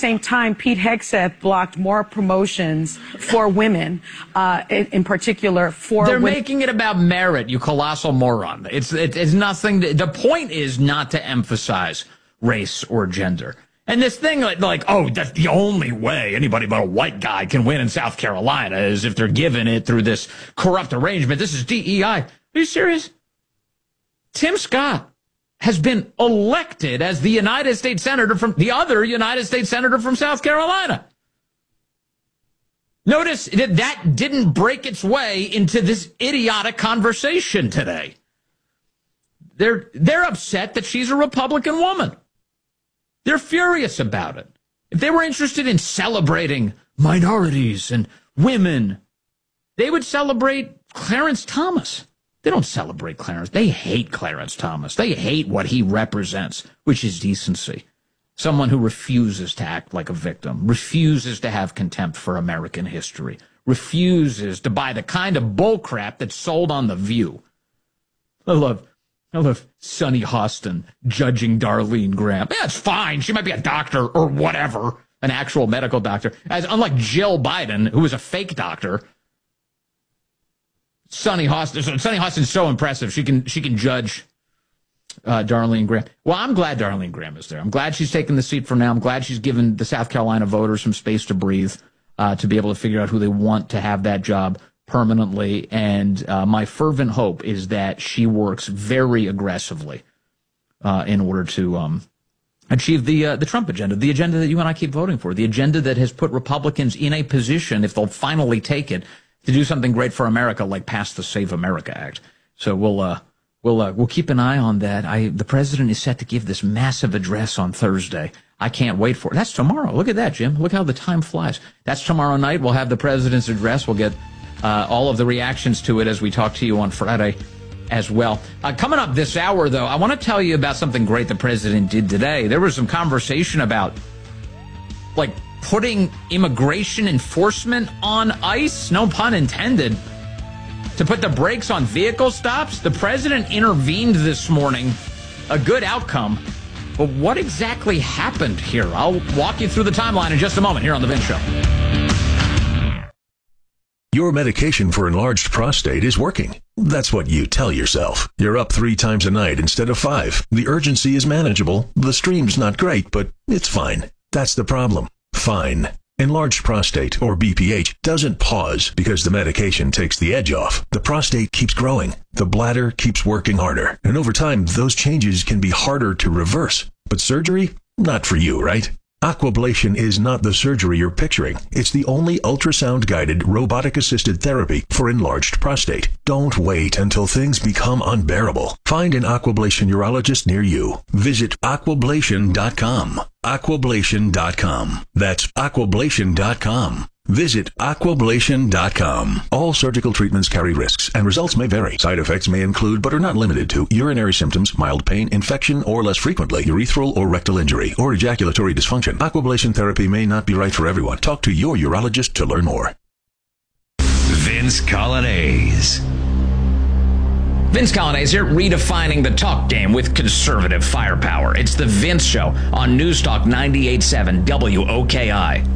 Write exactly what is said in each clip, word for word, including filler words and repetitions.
same time, Pete Hegseth blocked more promotions for women, uh, in, in particular for They're women. making it about merit, you colossal moron. It's, it, it's nothing. To, the point is not to emphasize race or gender. And this thing like, like, oh, that's the only way anybody but a white guy can win in South Carolina is if they're given it through this corrupt arrangement. This is D E I. Are you serious? Tim Scott has been elected as the United States Senator from the other United States Senator from South Carolina. Notice that that didn't break its way into this idiotic conversation today. They're, they're upset that she's a Republican woman. They're furious about it. If they were interested in celebrating minorities and women, they would celebrate Clarence Thomas. They don't celebrate Clarence. They hate Clarence Thomas. They hate what he represents, which is decency. Someone who refuses to act like a victim, refuses to have contempt for American history, refuses to buy the kind of bullcrap that's sold on The View. I love I love Sonny Hostin judging Darlene Graham. Yeah, it's fine. She might be a doctor or whatever, an actual medical doctor. As unlike Jill Biden, who is a fake doctor, Sonny Hostin. Sonny Hostin's so impressive. She can she can judge uh, Darlene Graham. Well, I'm glad Darlene Graham is there. I'm glad she's taking the seat for now. I'm glad she's given the South Carolina voters some space to breathe, uh, to be able to figure out who they want to have that job permanently, and uh, my fervent hope is that she works very aggressively uh, in order to um, achieve the uh, the Trump agenda, the agenda that you and I keep voting for, the agenda that has put Republicans in a position, if they'll finally take it, to do something great for America, like pass the Save America Act. So we'll uh, we'll uh, we'll keep an eye on that. I the president is set to give this massive address on Thursday. I can't wait for it. That's tomorrow. Look at that, Jim. Look how the time flies. That's tomorrow night. We'll have the president's address. We'll get Uh, all of the reactions to it as we talk to you on Friday as well. Uh, coming up this hour, though, I want to tell you about something great the president did today. There was some conversation about, like, putting immigration enforcement on ice, no pun intended, to put the brakes on vehicle stops. The president intervened this morning. A good outcome. But what exactly happened here? I'll walk you through the timeline in just a moment here on The Vince Show. Your medication for enlarged prostate is working. That's what you tell yourself. You're up three times a night instead of five. The urgency is manageable. The stream's not great, but it's fine. That's the problem. Fine. Enlarged prostate, or B P H, doesn't pause because the medication takes the edge off. The prostate keeps growing. The bladder keeps working harder. And over time, those changes can be harder to reverse. But surgery? Not for you, right? Aquablation is not the surgery you're picturing. It's the only ultrasound-guided, robotic-assisted therapy for enlarged prostate. Don't wait until things become unbearable. Find an Aquablation urologist near you. Visit aquablation dot com. aquablation dot com. That's aquablation dot com. Visit aquablation dot com. All surgical treatments carry risks, and results may vary. Side effects may include, but are not limited to, urinary symptoms, mild pain, infection, or less frequently, urethral or rectal injury, or ejaculatory dysfunction. Aquablation therapy may not be right for everyone. Talk to your urologist to learn more. Vince Coglianese. Vince Coglianese here, redefining the talk game with conservative firepower. It's The Vince Show on News Talk ninety-eight point seven W O K I.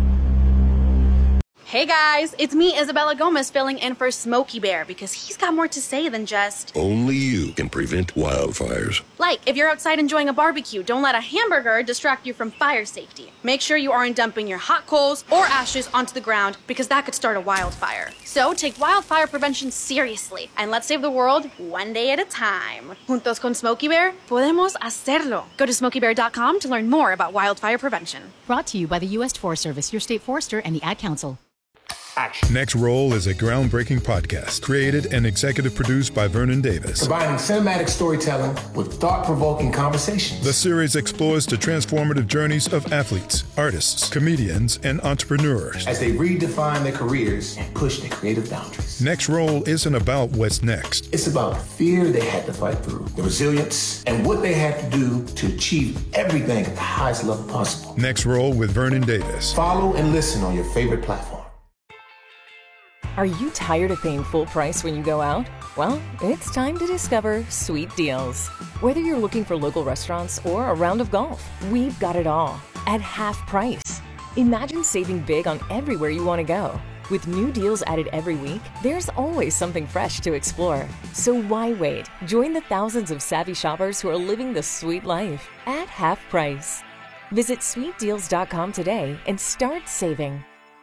Hey guys, it's me, Isabella Gomez, filling in for Smokey Bear because he's got more to say than just... Only you can prevent wildfires. Like, if you're outside enjoying a barbecue, don't let a hamburger distract you from fire safety. Make sure you aren't dumping your hot coals or ashes onto the ground because that could start a wildfire. So take wildfire prevention seriously and let's save the world one day at a time. Juntos con Smokey Bear, podemos hacerlo. Go to smokey bear dot com to learn more about wildfire prevention. Brought to you by the U S Forest Service, your state forester, and the Ad Council. Action. Next Roll is a groundbreaking podcast created and executive produced by Vernon Davis. Combining cinematic storytelling with thought-provoking conversations. The series explores the transformative journeys of athletes, artists, comedians, and entrepreneurs as they redefine their careers and push their creative boundaries. Next Roll isn't about what's next. It's about the fear they had to fight through, the resilience, and what they had to do to achieve everything at the highest level possible. Next Roll with Vernon Davis. Follow and listen on your favorite platform. Are you tired of paying full price when you go out? Well, it's time to discover Sweet Deals. Whether you're looking for local restaurants or a round of golf, we've got it all. at half price. Imagine saving big on everywhere you want to go. With new deals added every week, there's always something fresh to explore. So why wait? Join the thousands of savvy shoppers who are living the sweet life at half price. Visit sweet deals dot com today and start saving.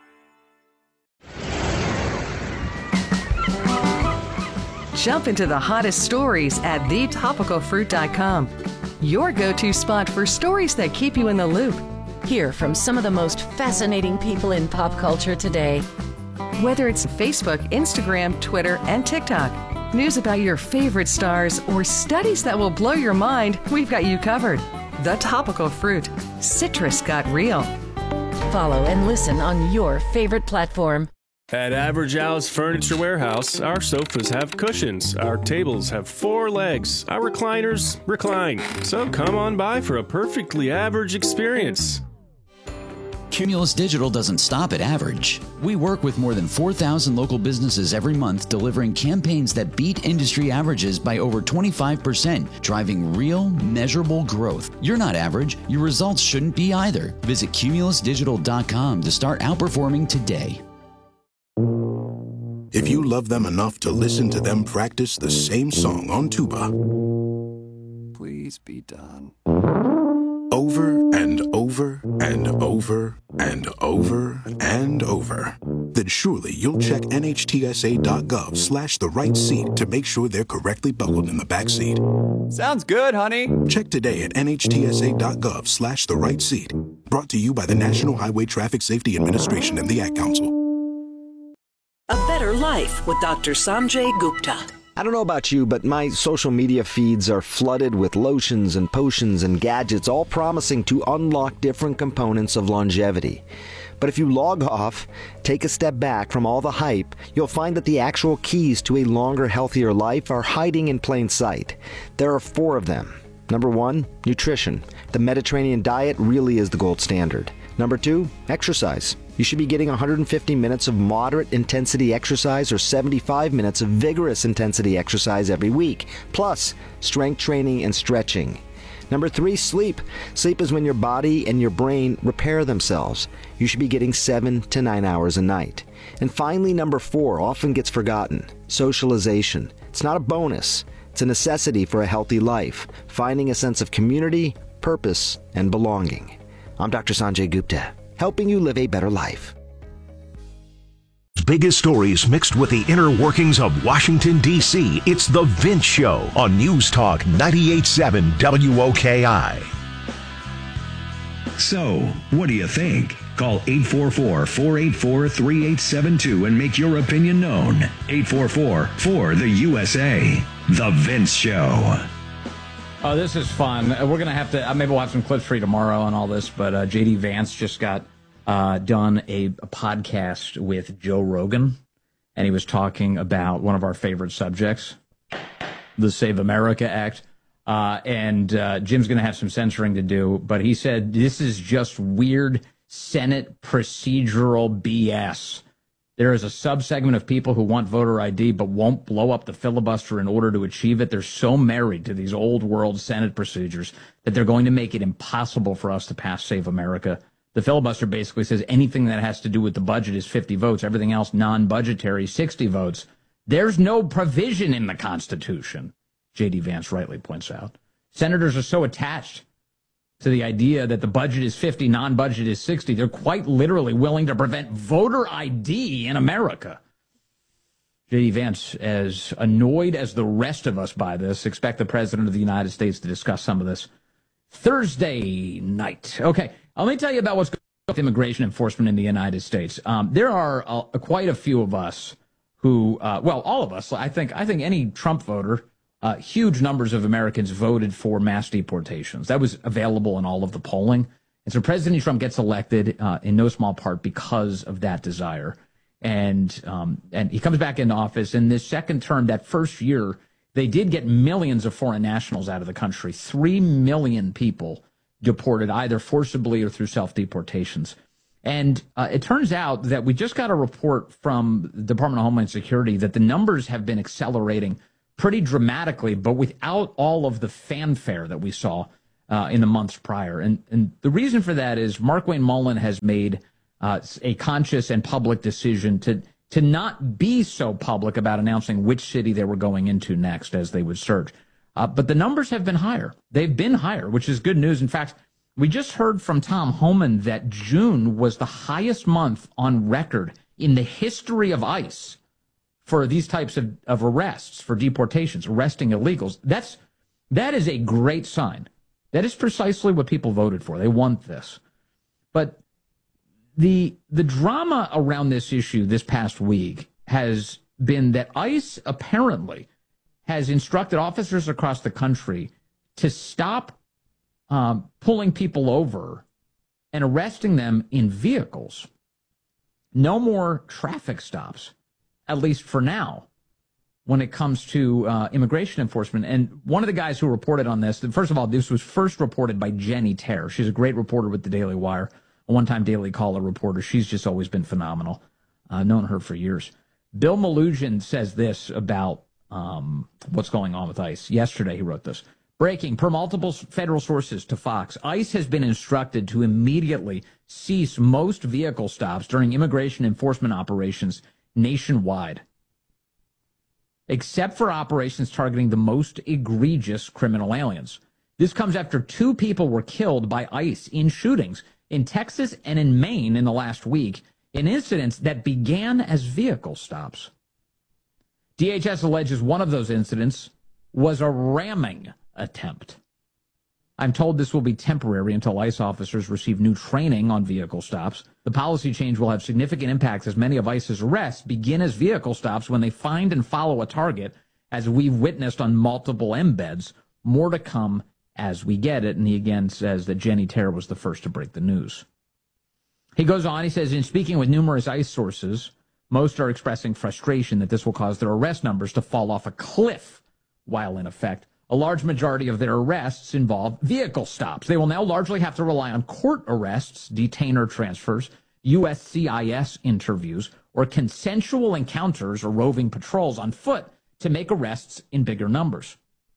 Jump into the hottest stories at the topical fruit dot com. Your go-to spot for stories that keep you in the loop. Hear from some of the most fascinating people in pop culture today. Whether it's Facebook, Instagram, Twitter, and TikTok, news about your favorite stars, or studies that will blow your mind, we've got you covered. The Topical Fruit. Citrus got real. Follow and listen on your favorite platform. At Average Al's Furniture Warehouse, our sofas have cushions, our tables have four legs, our recliners recline. So come on by for a perfectly average experience. Cumulus Digital doesn't stop at average. We work with more than four thousand local businesses every month, delivering campaigns that beat industry averages by over twenty-five percent, driving real, measurable growth. You're not average. Your results shouldn't be either. Visit cumulus digital dot com to start outperforming today. If you love them enough to listen to them practice the same song on tuba, please be done. Over and over and over and over and over, then surely you'll check N H T S A dot gov slash the right seat to make sure they're correctly buckled in the back seat. Sounds good, honey. Check today at N H T S A dot gov slash the right seat. Brought to you by the National Highway Traffic Safety Administration and the Ad Council. A Better Life with Doctor Sanjay Gupta. I don't know about you, but my social media feeds are flooded with lotions and potions and gadgets, all promising to unlock different components of longevity. But if you log off, take a step back from all the hype, you'll find that the actual keys to a longer, healthier life are hiding in plain sight. There are four of them. Number one, nutrition. The Mediterranean diet really is the gold standard. Number two, exercise. You should be getting one hundred fifty minutes of moderate intensity exercise or seventy-five minutes of vigorous intensity exercise every week, plus strength training and stretching. Number three, sleep. Sleep is when your body and your brain repair themselves. You should be getting seven to nine hours a night. And finally, number four, often gets forgotten, socialization. It's not a bonus. It's a necessity for a healthy life, finding a sense of community, purpose, and belonging. I'm Doctor Sanjay Gupta, helping you live a better life. Biggest stories mixed with the inner workings of Washington, D C It's The Vince Show on News Talk ninety-eight point seven W O K I. So, what do you think? Call eight four four, four eight four, three eight seven two and make your opinion known. eight four four, four, the U S A. The Vince Show. Oh, this is fun. We're going to have to, uh, maybe we'll have some clips for you tomorrow on all this, but uh, J D Vance just got uh, done a, a podcast with Joe Rogan, and he was talking about one of our favorite subjects, the Save America Act. Uh, and uh, Jim's going to have some censoring to do, but he said this is just weird Senate procedural B S. There is a subsegment of people who want voter I D but won't blow up the filibuster in order to achieve it. They're so married to these old world Senate procedures that they're going to make it impossible for us to pass Save America. The filibuster basically says anything that has to do with the budget is fifty votes. Everything else non-budgetary, sixty votes. There's no provision in the Constitution, J D Vance rightly points out. Senators are so attached to the idea that the budget is fifty, non-budget is sixty. They're quite literally willing to prevent voter I D in America. J D Vance, as annoyed as the rest of us by this, expect the President of the United States to discuss some of this Thursday night. Okay, let me tell you about what's going on with immigration enforcement in the United States. Um, there are uh, quite a few of us who, uh, well, all of us, I think, I think any Trump voter, Uh, huge numbers of Americans voted for mass deportations. That was available in all of the polling. And so President Trump gets elected uh, in no small part because of that desire. And um, and he comes back into office. In this second term, that first year, they did get millions of foreign nationals out of the country. Three million people deported either forcibly or through self-deportations. And uh, it turns out that we just got a report from the Department of Homeland Security that the numbers have been accelerating pretty dramatically, but without all of the fanfare that we saw uh, in the months prior. And, and the reason for that is Markwayne Mullin has made uh, a conscious and public decision to to not be so public about announcing which city they were going into next as they would surge. Uh, but the numbers have been higher. They've been higher, which is good news. In fact, we just heard from Tom Homan that June was the highest month on record in the history of ICE for these types of, of arrests, for deportations, arresting illegals. That's, that is a great sign. That is precisely what people voted for. They want this. But the the drama around this issue this past week has been that ICE apparently has instructed officers across the country to stop um, pulling people over and arresting them in vehicles. No more traffic stops, at least for now, when it comes to uh, immigration enforcement. And one of the guys who reported on this, first of all, this was first reported by Jenny Terr. She's a great reporter with the Daily Wire, a one-time Daily Caller reporter. She's just always been phenomenal. I've known her for years. Bill Malugin says this about um, what's going on with ICE. Yesterday he wrote this. Breaking, per multiple federal sources to Fox, ICE has been instructed to immediately cease most vehicle stops during immigration enforcement operations nationwide, except for operations targeting the most egregious criminal aliens. This comes after two people were killed by ICE in shootings in Texas and in Maine in the last week, in incidents that began as vehicle stops. D H S alleges one of those incidents was a ramming attempt. I'm told this will be temporary until ICE officers receive new training on vehicle stops. The policy change will have significant impacts as many of ICE's arrests begin as vehicle stops when they find and follow a target, as we've witnessed on multiple embeds. More to come as we get it. And he again says that Jenny Terr was the first to break the news. He goes on, he says, in speaking with numerous ICE sources, most are expressing frustration that this will cause their arrest numbers to fall off a cliff while in effect. A large majority of their arrests involve vehicle stops. They will now largely have to rely on court arrests, detainer transfers, U S C I S interviews, or consensual encounters or roving patrols on foot to make arrests in bigger numbers.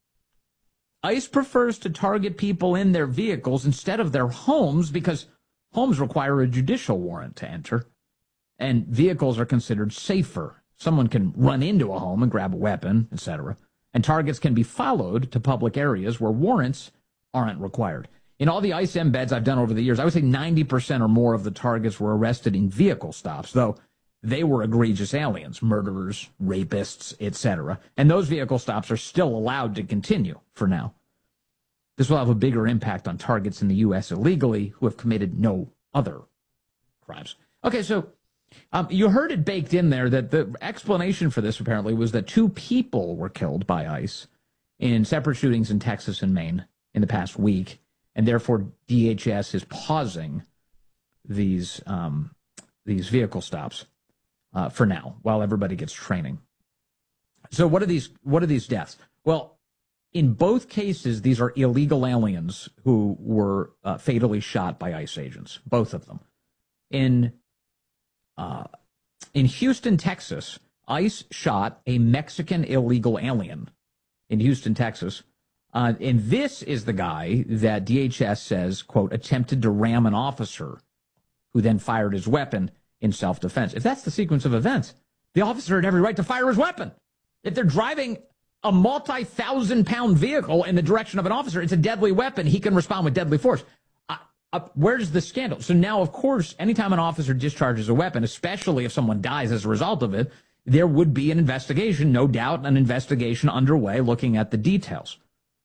ICE prefers to target people in their vehicles instead of their homes because homes require a judicial warrant to enter, and vehicles are considered safer. Someone can run into a home and grab a weapon, et cetera, and targets can be followed to public areas where warrants aren't required. In all the ICE embeds I've done over the years, I would say ninety percent or more of the targets were arrested in vehicle stops, though they were egregious aliens, murderers, rapists, et cetera. And those vehicle stops are still allowed to continue for now. This will have a bigger impact on targets in the U S illegally who have committed no other crimes. Okay, so um, you heard it baked in there that the explanation for this apparently was that two people were killed by ICE in separate shootings in Texas and Maine in the past week, and therefore D H S is pausing these um, these vehicle stops uh, for now while everybody gets training. So what are these? What are these deaths? Well, in both cases, these are illegal aliens who were uh, fatally shot by ICE agents, both of them. In uh, in Houston, Texas, ICE shot a Mexican illegal alien in Houston, Texas. Uh, and this is the guy that D H S says, quote, attempted to ram an officer who then fired his weapon in self-defense. If that's the sequence of events, the officer had every right to fire his weapon. If they're driving a multi-thousand pound vehicle in the direction of an officer, it's a deadly weapon. He can respond with deadly force. Uh, uh, where's the scandal? So now, of course, anytime an officer discharges a weapon, especially if someone dies as a result of it, there would be an investigation, no doubt, an investigation underway looking at the details.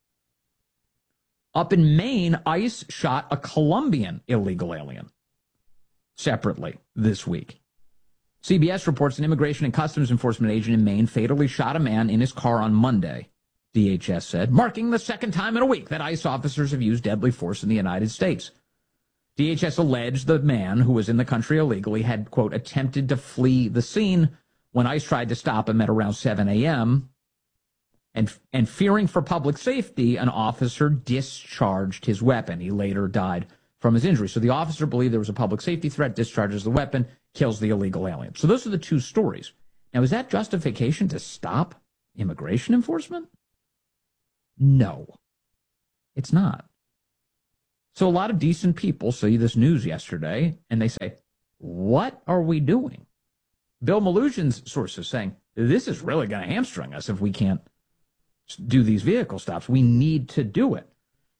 Up in Maine, ICE shot a Colombian illegal alien separately this week. C B S reports an Immigration and Customs Enforcement agent in Maine fatally shot a man in his car on Monday, D H S said, marking the second time in a week that ICE officers have used deadly force in the United States. D H S alleged the man, who was in the country illegally, had, quote, attempted to flee the scene when ICE tried to stop him at around seven a.m., and, and fearing for public safety, an officer discharged his weapon. He later died from his injury. So the officer believed there was a public safety threat, discharges the weapon, kills the illegal alien. So those are the two stories. Now, is that justification to stop immigration enforcement? No, it's not. So a lot of decent people see this news yesterday, and they say, what are we doing? Bill Malugion's sources saying, this is really going to hamstring us if we can't do these vehicle stops. We need to do it.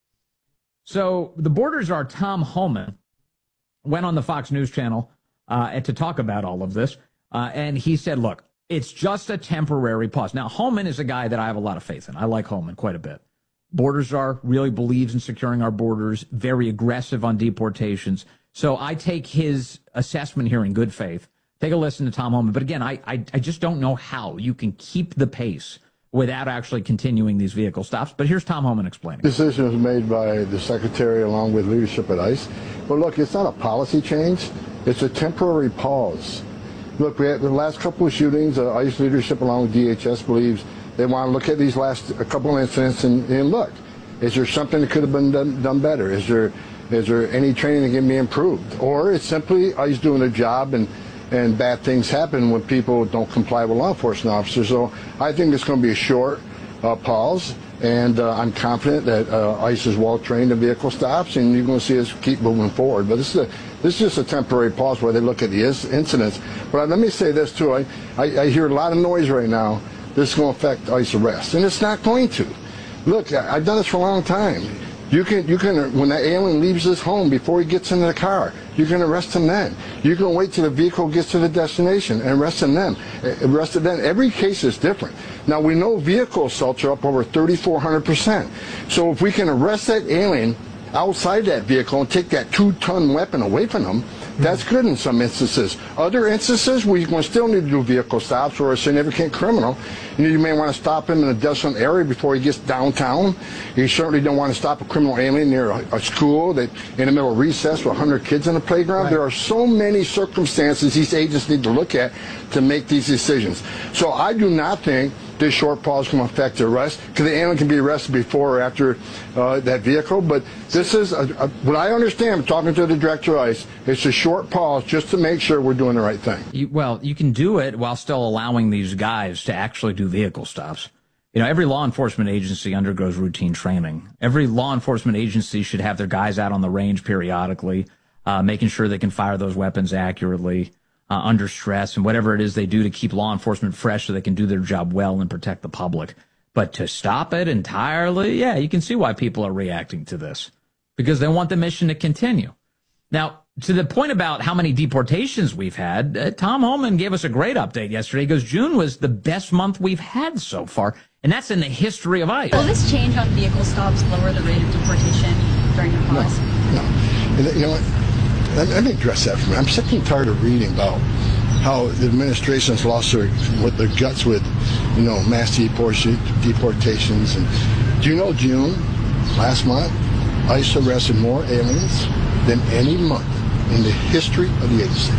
So the border czar Tom Homan went on the Fox News channel uh, to talk about all of this, uh, and he said, look, it's just a temporary pause. Now, Homan is a guy that I have a lot of faith in. I like Homan quite a bit. Border czar really believes in securing our borders, very aggressive on deportations. So I take his assessment here in good faith. Take a listen to Tom Homan. But again, I, I, I just don't know how you can keep the pace without actually continuing these vehicle stops. But here's Tom Homan explaining. The decision was made by the Secretary along with leadership at ICE. But look, it's not a policy change. It's a temporary pause. Look, we had the last couple of shootings, uh, ICE leadership along with D H S believes they want to look at these last a couple of incidents and, and look, is there something that could have been done, done better? Is there is there any training that can be improved? Or it's simply ICE doing their job and, and bad things happen when people don't comply with law enforcement officers. So I think it's going to be a short uh, pause, and uh, I'm confident that uh, ICE is well trained in vehicle stops, and you're going to see us keep moving forward. But this is a, this is just a temporary pause where they look at the incidents. But let me say this too: I, I, I hear a lot of noise right now. This is going to affect ICE arrests, and it's not going to. Look, I've done this for a long time. You can, you can, when that alien leaves his home before he gets into the car, you can arrest him then. You can wait till the vehicle gets to the destination and arrest him then. Arrest him then. Every case is different. Now we know vehicle assaults are up over thirty-four hundred percent. So if we can arrest that alien outside that vehicle and take that two-ton weapon away from them, that's good in some instances. Other instances, we will still need to do vehicle stops or a significant criminal. You know, you may want to stop him in a desolate area before he gets downtown. You certainly don't want to stop a criminal alien near a, a school that in the middle of recess with one hundred kids in the playground. Right. There are so many circumstances these agents need to look at to make these decisions. So I do not think this short pause can affect the arrest, because the alien can be arrested before or after uh, that vehicle. But this is, a, a, what I understand, talking to the director of ICE, it's a short pause just to make sure we're doing the right thing. You, well, you can do it while still allowing these guys to actually do vehicle stops. You know, every law enforcement agency undergoes routine training. Every law enforcement agency should have their guys out on the range periodically, uh, making sure they can fire those weapons accurately. Uh, under stress and whatever it is they do to keep law enforcement fresh so they can do their job well and protect the public. But to stop it entirely, yeah, you can see why people are reacting to this, because they want the mission to continue. Now, to the point about how many deportations we've had, uh, Tom Homan gave us a great update yesterday. He goes, June was the best month we've had so far, and that's in the history of ICE. Will this change on vehicle stops lower the rate of deportation during the pause? No, no. You know what? Let me address that for me. I'm sick and tired of reading about how the administration's lost their, with their guts with, you know, mass deportation, deportations. And do you know, June, last month, ICE arrested more aliens than any month in the history of the agency.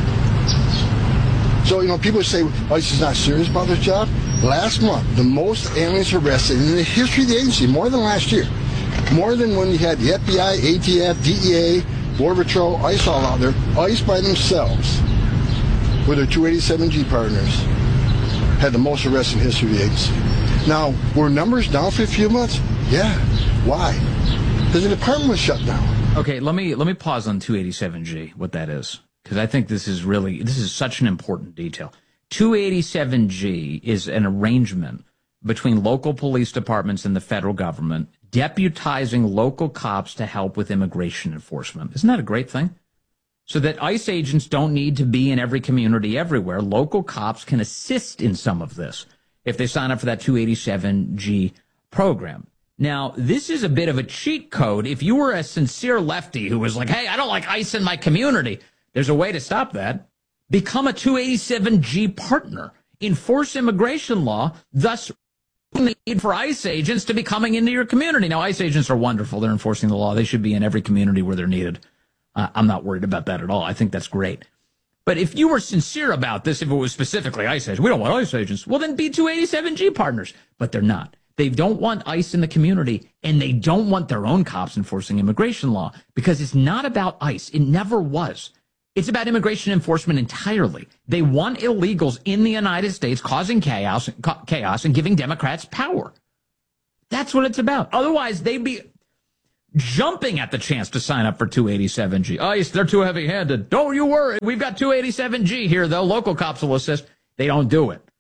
So, you know, people say ICE is not serious about their job. Last month, the most aliens arrested in the history of the agency, more than last year. More than when you had the F B I, A T F, D E A, Border Patrol, ICE all out there. ICE by themselves, with their two eighty-seven G partners, had the most arrests in history of the agency. Now, were numbers down for a few months? Yeah. Why? Because the department was shut down. Okay, let me let me pause on two eighty-seven G, what that is, because I think this is really, this is such an important detail. two eighty-seven G is an arrangement between local police departments and the federal government, deputizing local cops to help with immigration enforcement. Isn't that a great thing? So that ICE agents don't need to be in every community everywhere. Local cops can assist in some of this if they sign up for that two eighty-seven G program. Now, this is a bit of a cheat code. If you were a sincere lefty who was like, hey, I don't like ICE in my community, there's a way to stop that. Become a two eighty-seven G partner. Enforce immigration law, thus the need for ICE agents to be coming into your community. Now, ICE agents are wonderful. They're enforcing the law. They should be in every community where they're needed. Uh, I'm not worried about that at all. I think that's great. But if you were sincere about this, if it was specifically ICE agents, we don't want ICE agents, well, then be two eighty-seven G partners. But they're not. They don't want ICE in the community, and they don't want their own cops enforcing immigration law, because it's not about ICE. It never was. It's about immigration enforcement entirely. They want illegals in the United States causing chaos, chaos and giving Democrats power. That's what it's about. Otherwise, they'd be, jumping at the chance to sign up for two eighty-seven G. ICE, they're too heavy-handed. Don't you worry. We've got two eighty-seven G here, though. Local cops will assist. They don't do it.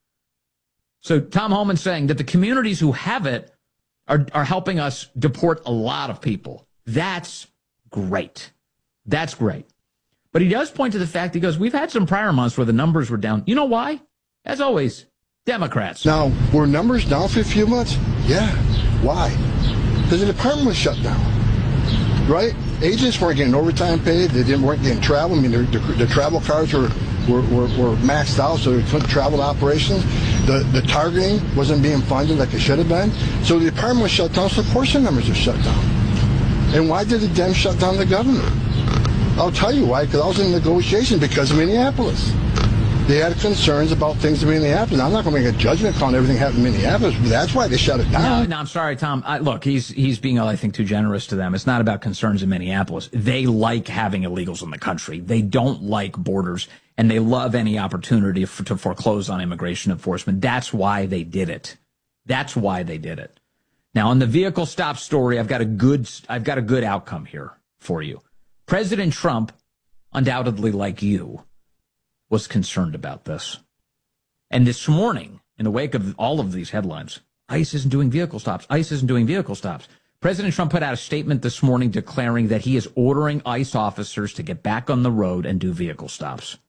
So Tom Homan's saying that the communities who have it are, are helping us deport a lot of people. That's great. That's great. But he does point to the fact, he goes, we've had some prior months where the numbers were down. You know why? As always, Democrats. Now, were numbers down for a few months? Yeah. Why? Because the department was shut down, right? Agents weren't getting overtime paid. They didn't weren't getting travel. I mean, the, the, the travel cards were, were, were, were maxed out, so they couldn't travel operations. The, the targeting wasn't being funded like it should have been. So the department was shut down, so of course the numbers are shut down. And why did the Dems shut down the governor? I'll tell you why, because I was in negotiation because of Minneapolis. They had concerns about things in Minneapolis. I'm not going to make a judgment call on everything happening in Minneapolis, but that's why they shut it down. No, no I'm sorry, Tom. I, look, he's he's being, I think, too generous to them. It's not about concerns in Minneapolis. They like having illegals in the country. They don't like borders, and they love any opportunity for, to foreclose on immigration enforcement. That's why they did it. That's why they did it. Now, on the vehicle stop story, I've got a good, I've got a good outcome here for you. President Trump, undoubtedly like you, was concerned about this. And this morning, in the wake of all of these headlines, ICE isn't doing vehicle stops. ICE isn't doing vehicle stops. President Trump put out a statement this morning declaring that he is ordering ICE officers to get back on the road and do vehicle stops.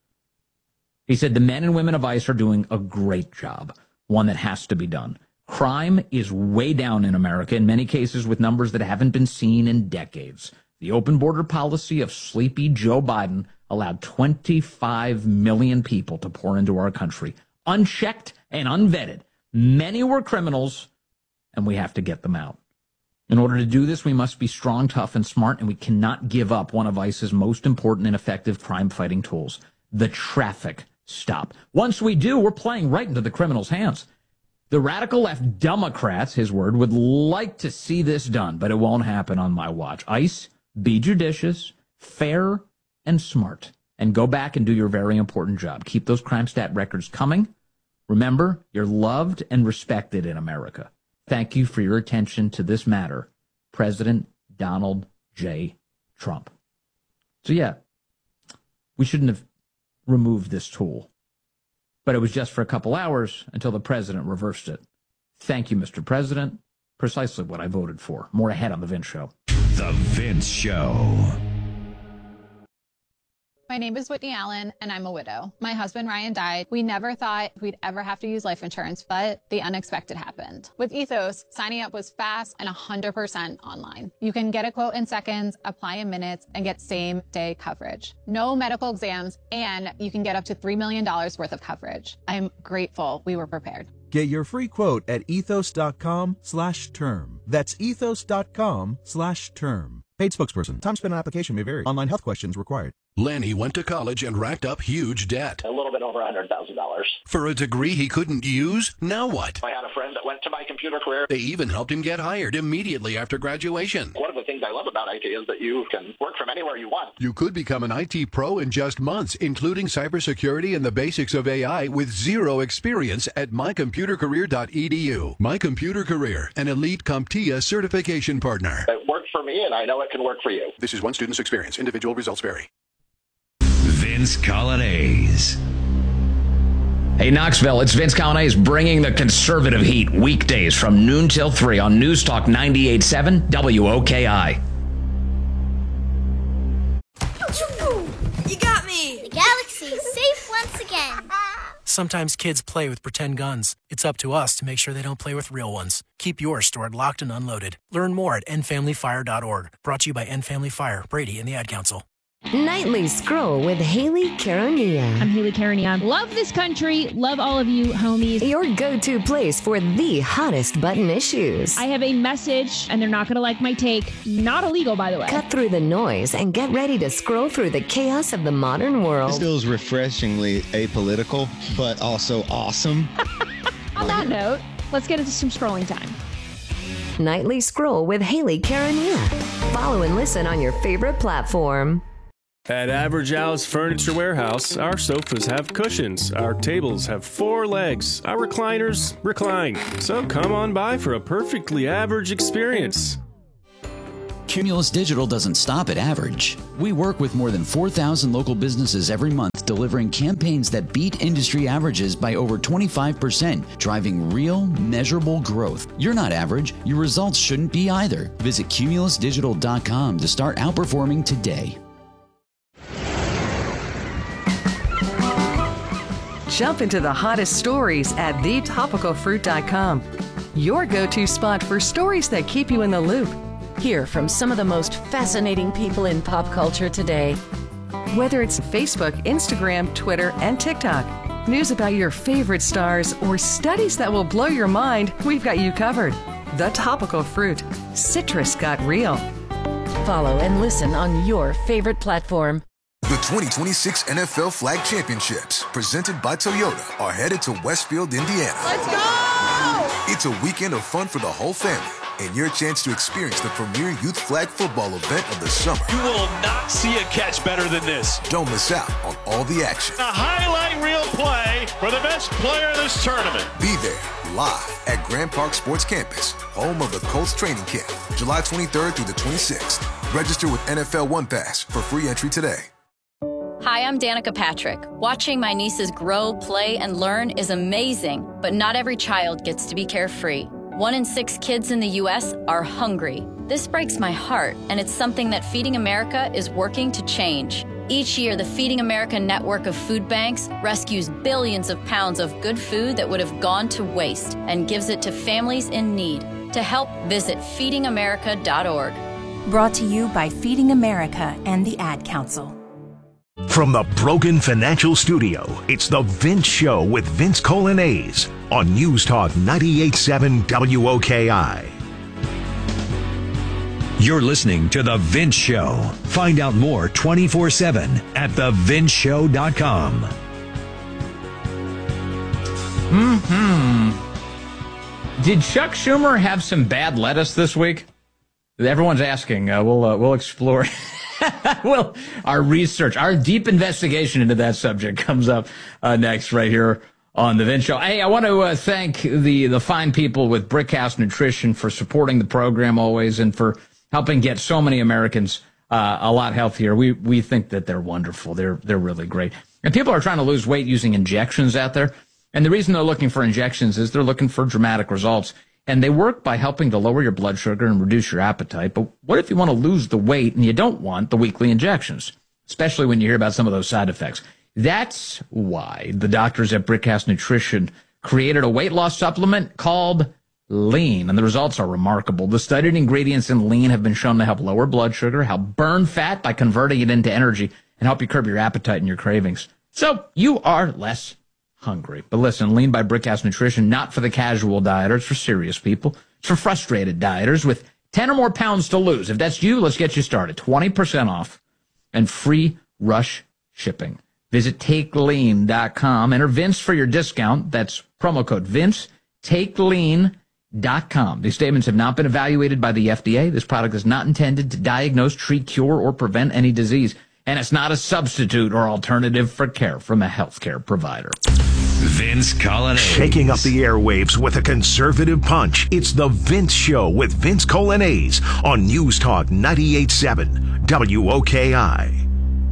He said the men and women of ICE are doing a great job, one that has to be done. Crime is way down in America, in many cases with numbers that haven't been seen in decades. The open border policy of sleepy Joe Biden allowed twenty-five million people to pour into our country, unchecked and unvetted. Many were criminals, and we have to get them out. In order to do this, we must be strong, tough, and smart, and we cannot give up one of ICE's most important and effective crime-fighting tools, the traffic stop. Once we do, we're playing right into the criminals' hands. The radical left Democrats, his word, would like to see this done, but it won't happen on my watch. ICE, be judicious, fair, and smart, and go back and do your very important job. Keep those crime stat records coming. Remember, you're loved and respected in America. Thank you for your attention to this matter, President Donald J. Trump. So yeah, we shouldn't have removed this tool, but it was just for a couple hours until the president reversed it. Thank you, Mister President. Precisely what I voted for. More ahead on The Vince Show. The Vince Show. My name is Whitney Allen, and I'm a widow. My husband, Ryan, died. We never thought we'd ever have to use life insurance, but the unexpected happened. With Ethos, signing up was fast and one hundred percent online. You can get a quote in seconds, apply in minutes, and get same-day coverage. No medical exams, and you can get up to three million dollars worth of coverage. I'm grateful we were prepared. Get your free quote at ethos.com slash term. That's ethos.com slash term. Paid spokesperson. Time spent on application may vary. Online health questions required. Lenny went to college and racked up huge debt. A little bit over one hundred thousand dollars. For a degree he couldn't use? Now what? I had a friend that went to my computer career. They even helped him get hired immediately after graduation. One of the things I love about I T is that you can work from anywhere you want. You could become an I T pro in just months, including cybersecurity and the basics of A I with zero experience at my computer career dot e d u. My Computer Career, an elite CompTIA certification partner. It worked for me, and I know it can work for you. This is one student's experience. Individual results vary. Vince Coglianese. Hey, Knoxville, it's Vince Coglianese bringing the conservative heat weekdays from noon till three on News Talk ninety-eight point seven W O K I. You got me! The galaxy is safe once again. Sometimes kids play with pretend guns. It's up to us to make sure they don't play with real ones. Keep yours stored locked and unloaded. Learn more at end family fire dot org. Brought to you by End Family Fire, Brady, and the Ad Council. Nightly Scroll with Haley Carania. I'm Haley Carania. Love this country. Love all of you, homies. Your go-to place for the hottest button issues. I have a message, and they're not going to like my take. Not illegal, by the way. Cut through the noise and get ready to scroll through the chaos of the modern world. This feels refreshingly apolitical, but also awesome. On that note, let's get into some scrolling time. Nightly Scroll with Haley Carania. Follow and listen on your favorite platform. At Average Al's Furniture Warehouse, our sofas have cushions, our tables have four legs, our recliners recline. So come on by for a perfectly average experience. Cumulus Digital doesn't stop at average. We work with more than four thousand local businesses every month, delivering campaigns that beat industry averages by over twenty-five percent, driving real, measurable growth. You're not average. Your results shouldn't be either. Visit cumulus digital dot com to start outperforming today. Jump into the hottest stories at the topical fruit dot com. Your go-to spot for stories that keep you in the loop. Hear from some of the most fascinating people in pop culture today. Whether it's Facebook, Instagram, Twitter, and TikTok, news about your favorite stars, or studies that will blow your mind, we've got you covered. The Topical Fruit. Citrus got real. Follow and listen on your favorite platform. The twenty twenty-six N F L Flag Championships, presented by Toyota, are headed to Westfield, Indiana. Let's go! It's a weekend of fun for the whole family, and your chance to experience the premier youth flag football event of the summer. You will not see a catch better than this. Don't miss out on all the action. A highlight reel play for the best player of this tournament. Be there, live at Grand Park Sports Campus, home of the Colts training camp, July twenty-third through the twenty-sixth. Register with N F L One Pass for free entry today. Hi, I'm Danica Patrick. Watching my nieces grow, play, and learn is amazing, but not every child gets to be carefree. One in six kids in the U S are hungry. This breaks my heart, and it's something that Feeding America is working to change. Each year, the Feeding America network of food banks rescues billions of pounds of good food that would have gone to waste and gives it to families in need. To help, visit feeding america dot org. Brought to you by Feeding America and the Ad Council. From the Brogan Financial Studio, it's The Vince Show with Vince Colanese on News Talk ninety-eight point seven W O K I. You're listening to The Vince Show. Find out more twenty-four seven at the vince show dot com. Hmm. Did Chuck Schumer have some bad lettuce this week? Everyone's asking. Uh, we'll uh, we'll explore. Well, our research, our deep investigation into that subject comes up uh, next right here on The Vince Show. Hey, I want to uh, thank the, the fine people with Brickhouse Nutrition for supporting the program always and for helping get so many Americans uh, a lot healthier. We we think that they're wonderful. They're they're really great. And people are trying to lose weight using injections out there. And the reason they're looking for injections is they're looking for dramatic results. And they work by helping to lower your blood sugar and reduce your appetite. But what if you want to lose the weight and you don't want the weekly injections, especially when you hear about some of those side effects? That's why the doctors at Brickhouse Nutrition created a weight loss supplement called Lean, and the results are remarkable. The studied ingredients in Lean have been shown to help lower blood sugar, help burn fat by converting it into energy, and help you curb your appetite and your cravings. So you are less hungry. But listen, Lean by Brickhouse Nutrition, not for the casual dieter. It's for serious people. It's for frustrated dieters with ten or more pounds to lose. If that's you, let's get you started. twenty percent off and free rush shipping. Visit take lean dot com. Enter Vince for your discount. That's promo code Vince. take lean dot com. These statements have not been evaluated by the F D A. This product is not intended to diagnose, treat, cure, or prevent any disease. And it's not a substitute or alternative for care from a healthcare provider. Vince Colanese. Shaking up the airwaves with a conservative punch. It's The Vince Show with Vince Colanese on News Talk ninety-eight point seven W O K I.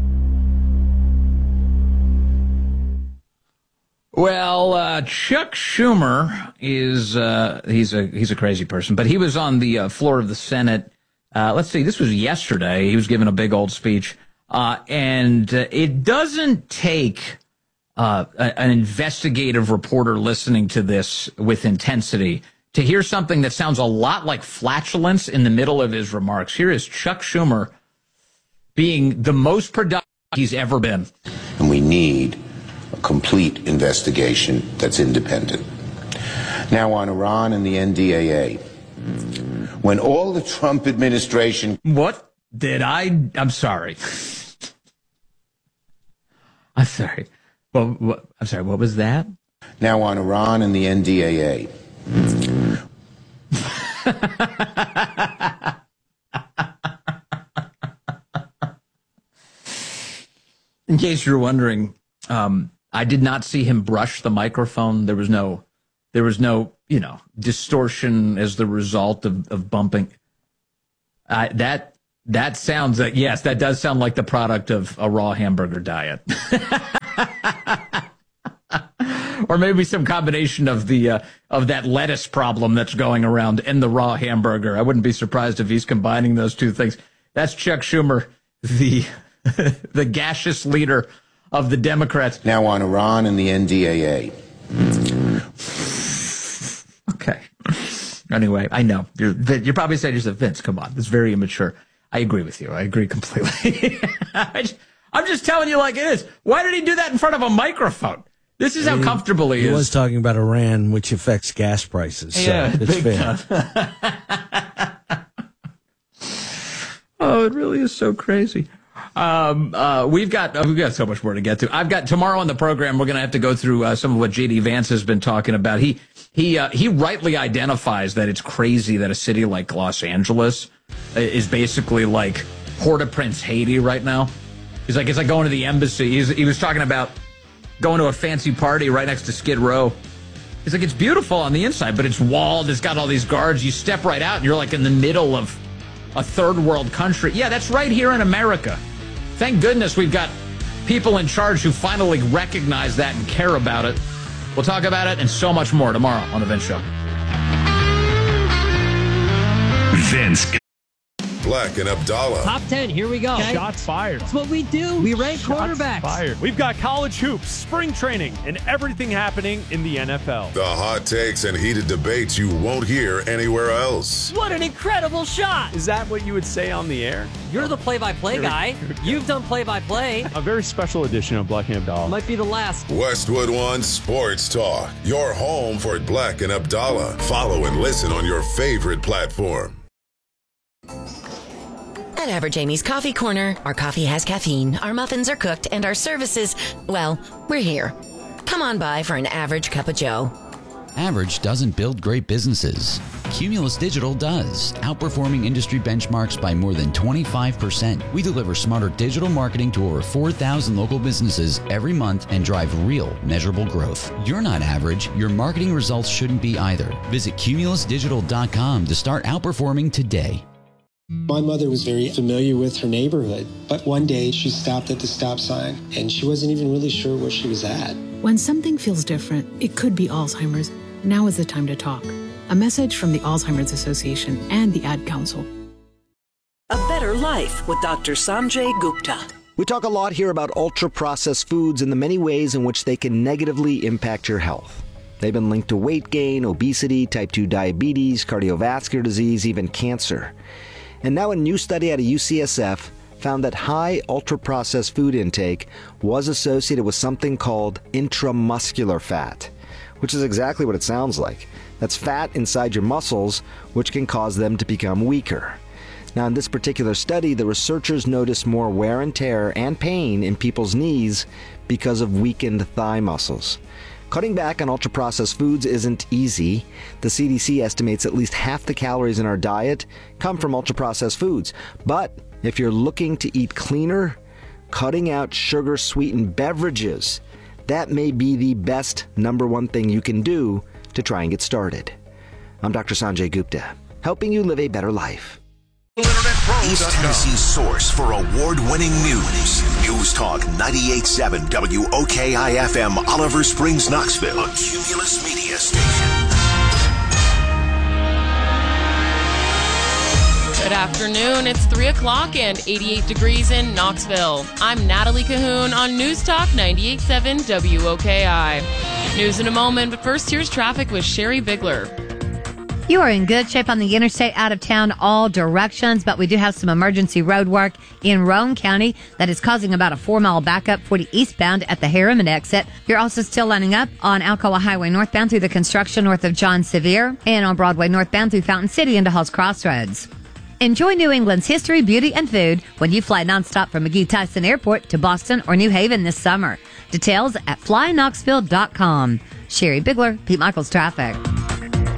Well, uh, Chuck Schumer is, uh, he's a, he's a crazy person, but he was on the uh, floor of the Senate. Uh, let's see, this was yesterday. He was giving a big old speech. Uh, and uh, it doesn't take uh, a, an investigative reporter listening to this with intensity to hear something that sounds a lot like flatulence in the middle of his remarks. Here is Chuck Schumer being the most productive he's ever been. And we need a complete investigation that's independent. Now on Iran and the N D A A. When all the Trump administration... What did I... I'm sorry. I'm sorry. Well, what, I'm sorry, what was that? Now on Iran and the N D A A. In case you're wondering, um, I did not see him brush the microphone. There was no, there was no, you know, distortion as the result of, of bumping. Uh, that that sounds like, yes, that does sound like the product of a raw hamburger diet. Or maybe some combination of the uh, of that lettuce problem that's going around and the raw hamburger. I wouldn't be surprised if he's combining those two things. That's Chuck Schumer, the the gaseous leader of the Democrats. Now on Iran and the N D A A. Okay. Anyway, I know. You're, you're probably saying to yourself, Vince, come on. That's very immature. I agree with you. I agree completely. I just, I'm just telling you like it is. Why did he do that in front of a microphone? This is how comfortable he, he is. He was talking about Iran, which affects gas prices. So yeah, it's big fair. Oh, it really is so crazy. Um, uh, we've got uh, we've got so much more to get to. I've got tomorrow on the program. We're going to have to go through uh, some of what J D Vance has been talking about. He he uh, he rightly identifies that it's crazy that a city like Los Angeles is basically like Port-au-Prince, Haiti, right now. He's like it's like going to the embassy. He's, he was talking about going to a fancy party right next to Skid Row. He's like, it's beautiful on the inside, but it's walled. It's got all these guards. You step right out, and you're like in the middle of a third world country. Yeah, that's right here in America. Thank goodness we've got people in charge who finally recognize that and care about it. We'll talk about it and so much more tomorrow on The Vince Show. Vince. Black and Abdallah. Top ten, here we go. Okay. Shots fired. That's what we do. We rank Shots quarterbacks. Fired. We've got college hoops, spring training, and everything happening in the N F L. The hot takes and heated debates you won't hear anywhere else. What an incredible shot. Is that what you would say on the air? You're the play-by-play guy. You've done play-by-play. A very special edition of Black and Abdallah. Might be the last. Westwood One Sports Talk. Your home for Black and Abdallah. Follow and listen on your favorite platform. At Average Amy's Coffee Corner, our coffee has caffeine, our muffins are cooked, and our services, well, we're here. Come on by for an average cup of joe. Average doesn't build great businesses. Cumulus Digital does, outperforming industry benchmarks by more than twenty-five percent. We deliver smarter digital marketing to over four thousand local businesses every month and drive real, measurable growth. You're not average. Your marketing results shouldn't be either. Visit cumulus digital dot com to start outperforming today. My mother was very familiar with her neighborhood, but one day she stopped at the stop sign and she wasn't even really sure where she was at. When something feels different, it could be Alzheimer's. Now is the time to talk. A message from the Alzheimer's Association and the Ad Council. A Better Life with Doctor Sanjay Gupta. We talk a lot here about ultra-processed foods and the many ways in which they can negatively impact your health. They've been linked to weight gain, obesity, type two diabetes, cardiovascular disease, even cancer. And now a new study out of U C S F found that high ultra-processed food intake was associated with something called intramuscular fat, which is exactly what it sounds like. That's fat inside your muscles, which can cause them to become weaker. Now, in this particular study, the researchers noticed more wear and tear and pain in people's knees because of weakened thigh muscles. Cutting back on ultra-processed foods isn't easy. The C D C estimates at least half the calories in our diet come from ultra-processed foods. But if you're looking to eat cleaner, cutting out sugar-sweetened beverages, that may be the best number one thing you can do to try and get started. I'm Doctor Sanjay Gupta, helping you live a better life. East Tennessee's source for award-winning news. News Talk ninety-eight point seven W O K I F M, Oliver Springs, Knoxville. A Cumulus Media Station. Good afternoon. It's three o'clock and eighty-eight degrees in Knoxville. I'm Natalie Cahoon on News Talk ninety-eight point seven W O K I. News in a moment, but first here's traffic with Sherry Bigler. You are in good shape on the interstate out of town all directions, but we do have some emergency road work in Roane County that is causing about a four-mile backup for the eastbound at the Harriman exit. You're also still lining up on Alcoa Highway northbound through the construction north of John Sevier and on Broadway northbound through Fountain City into Halls Crossroads. Enjoy New England's history, beauty, and food when you fly nonstop from McGee Tyson Airport to Boston or New Haven this summer. Details at fly knoxville dot com. Sherry Bigler, Pete Michaels Traffic.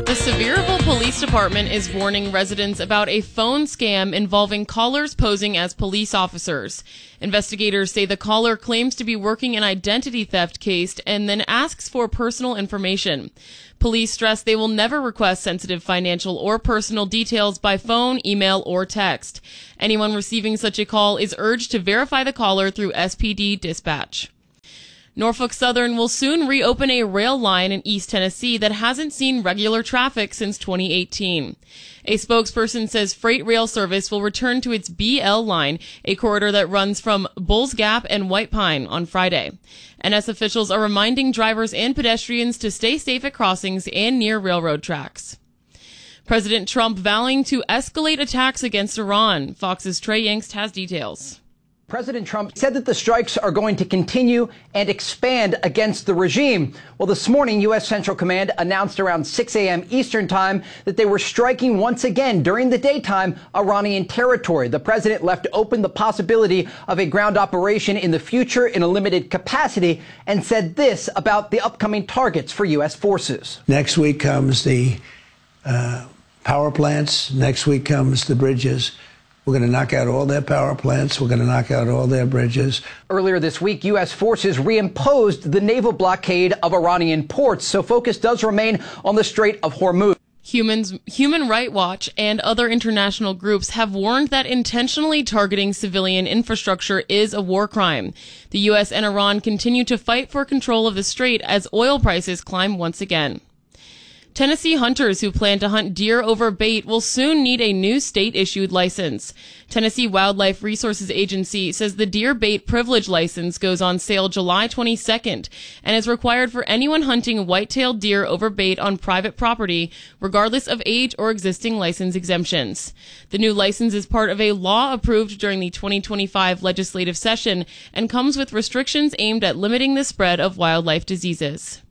The Sevierville Police Department is warning residents about a phone scam involving callers posing as police officers. Investigators say the caller claims to be working an identity theft case and then asks for personal information. Police stress they will never request sensitive financial or personal details by phone, email, or text. Anyone receiving such a call is urged to verify the caller through S P D dispatch. Norfolk Southern will soon reopen a rail line in East Tennessee that hasn't seen regular traffic since twenty eighteen. A spokesperson says freight rail service will return to its B L line, a corridor that runs from Bulls Gap and White Pine, on Friday. N S officials are reminding drivers and pedestrians to stay safe at crossings and near railroad tracks. President Trump vowing to escalate attacks against Iran. Fox's Trey Yingst has details. President Trump said that the strikes are going to continue and expand against the regime. Well, this morning, U S. Central Command announced around six a.m. Eastern time that they were striking once again during the daytime Iranian territory. The president left open the possibility of a ground operation in the future in a limited capacity and said this about the upcoming targets for U S forces. Next week comes the uh, power plants. Next week comes the bridges. We're going to knock out all their power plants. We're going to knock out all their bridges. Earlier this week, U S forces reimposed the naval blockade of Iranian ports, so focus does remain on the Strait of Hormuz. Humans, Human Rights Watch and other international groups have warned that intentionally targeting civilian infrastructure is a war crime. The U S and Iran continue to fight for control of the strait as oil prices climb once again. Tennessee hunters who plan to hunt deer over bait will soon need a new state-issued license. Tennessee Wildlife Resources Agency says the deer bait privilege license goes on sale July twenty-second and is required for anyone hunting white-tailed deer over bait on private property, regardless of age or existing license exemptions. The new license is part of a law approved during the twenty twenty-five legislative session and comes with restrictions aimed at limiting the spread of wildlife diseases.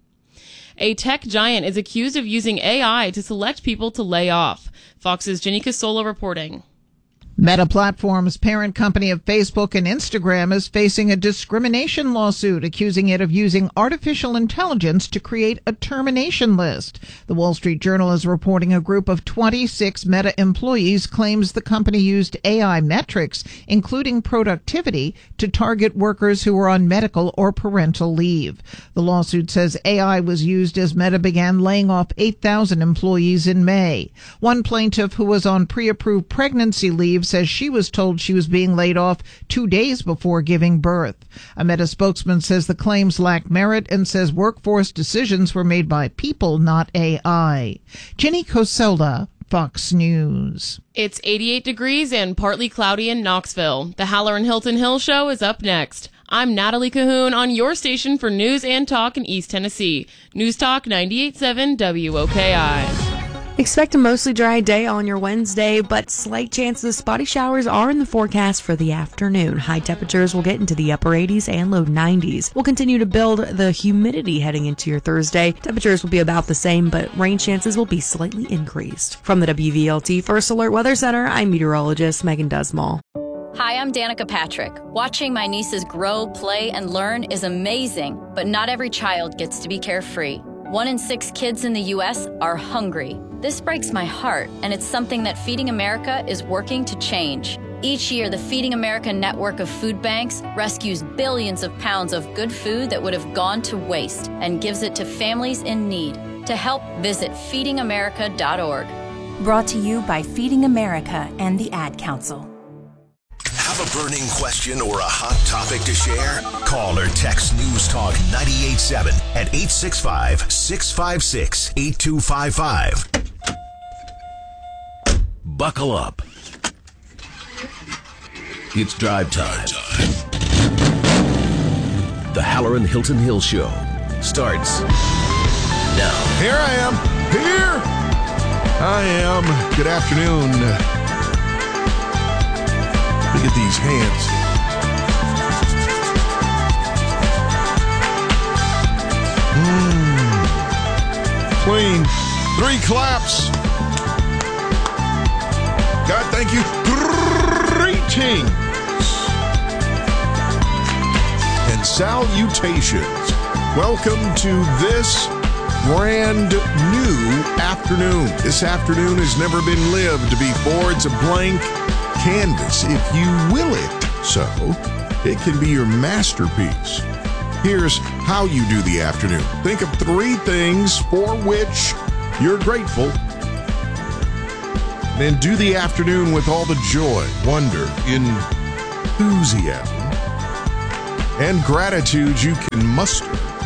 A tech giant is accused of using A I to select people to lay off. Fox's Jenny Casola reporting. Meta Platforms' parent company of Facebook and Instagram is facing a discrimination lawsuit accusing it of using artificial intelligence to create a termination list. The Wall Street Journal is reporting a group of twenty-six Meta employees claims the company used A I metrics, including productivity, to target workers who were on medical or parental leave. The lawsuit says A I was used as Meta began laying off eight thousand employees in May. One plaintiff who was on pre-approved pregnancy leave says she was told she was being laid off two days before giving birth. A Meta spokesman says the claims lack merit and says workforce decisions were made by people, not A I. Jenny Coselda, Fox News. It's eighty-eight degrees and partly cloudy in Knoxville. The Halloran Hilton Hill Show is up next. I'm Natalie Cahoon on your station for news and talk in East Tennessee. News Talk ninety-eight point seven W O K I. Expect a mostly dry day on your Wednesday, but slight chances of spotty showers are in the forecast for the afternoon. High temperatures will get into the upper eighties and low nineties. We'll continue to build the humidity heading into your Thursday. Temperatures will be about the same, but rain chances will be slightly increased. From the W V L T First Alert Weather Center, I'm meteorologist Megan Dusmall. Hi, I'm Danica Patrick. Watching my nieces grow, play, and learn is amazing, but not every child gets to be carefree. One in six kids in the U S are hungry. This breaks my heart, and it's something that Feeding America is working to change. Each year, the Feeding America network of food banks rescues billions of pounds of good food that would have gone to waste and gives it to families in need. To help, visit feeding america dot org. Brought to you by Feeding America and the Ad Council. Have a burning question or a hot topic to share? Call or text News Talk ninety-eight point seven at eight six five, six five six, eight two five five. Buckle up. It's drive time. The Halloran Hilton Hill Show starts now. Here I am. Here I am. Good afternoon. Look at these hands. Mmm. Clean. Three claps. God, thank you. Greetings and salutations. Welcome to this brand new afternoon. This afternoon has never been lived before. It's a blank canvas, if you will it so. It can be your masterpiece. Here's how you do the afternoon. Think of three things for which you're grateful. Then do the afternoon with all the joy, wonder, enthusiasm, and gratitude you can muster.